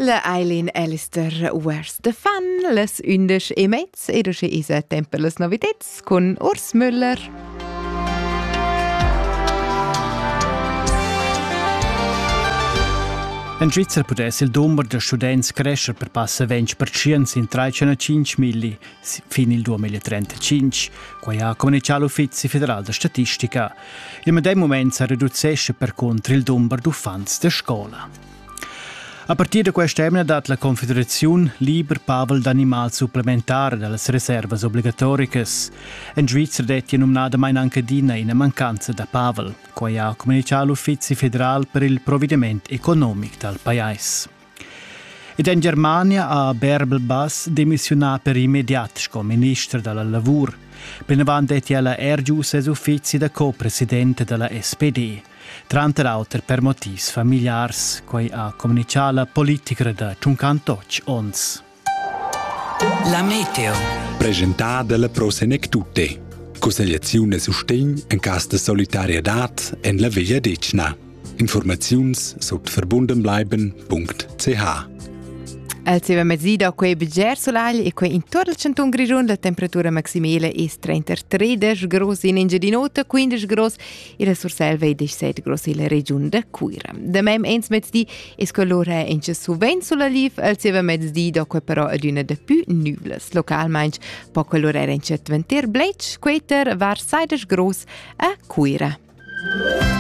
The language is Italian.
La Eileen Alistair Where's the Fun, las 11:30 e da isa tempo las novitets con Urs Müller. In Svizzera potesse il numero di studenti crescere per passare 20% in 305.000 fino al 2035, qua ha comunicato l'Ufficio federale di statistica. In quel momento si riduce per contro il numero di fans di scuola. A partire da questa emna dat la Confederazione liber pavel d'animal supplementare dalle riservas obbligatoricas. In Svizzera detti nominata mai anche dina in mancanza da pavel, qua ha comunicato l'Ufficio federale per il provvedimento economico del paese. Ed in Germania ha Bärbel Bass dimissionato per immediato come ministro della lavoro. Benavant detti alla Ergius es uffizi da co-presidente della SPD. Trante l'auter per motivi familiari, quei ha comunicato la politica da 58 ons. La meteo. Presentata dalla Prosenectute. Consigliazione sostegno in caso di solidarietà en la Via Decna. Informazioni sotto verbundenbleiben.ch. Al seva mezzida quei begger solagli e quei intorno al 101 grigion la temperatura maximale è 33 gradi in Engiadinota, 15 gradi e la Surselva e 17 gradi in la regione da Cuira. Da mem ens mezzdi è colore in su vent sulla liv, al seva mezzida quei però ad una da più nuvles. Localmente po colore in 20 blech, queter var 16 gradi a Cuira.